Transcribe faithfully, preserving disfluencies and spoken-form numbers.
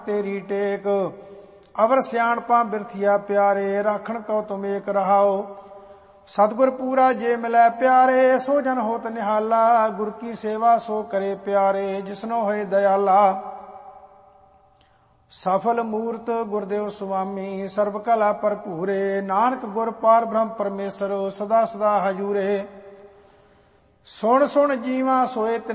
तेरी टेक। अवर सियाणपा बिरथिया प्यारे, राखण कौ तुम एक रहाओ। सतगुर पूरा जे मिलै प्यारे, सो जन होत निहाला। गुर की सेवा सो करे प्यारे, जिसनो होए दयाला। सफल मूर्त गुरदेव स्वामी, सर्व कला भरपूरे। नानक गुर पार ब्रह्म परमेसर, सदा सदा हजूरे। सुन सुन जीवा सोए